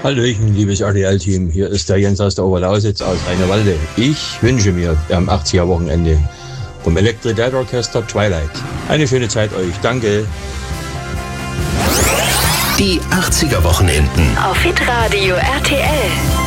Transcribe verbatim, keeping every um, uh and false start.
Hallöchen, liebes R T L-Team. Hier ist der Jens aus der Oberlausitz aus Rheinewalde. Ich wünsche mir am achtziger-Wochenende vom Electric Light Orchestra Twilight eine schöne Zeit euch. Danke. Die achtziger-Wochenenden auf Hitradio R T L.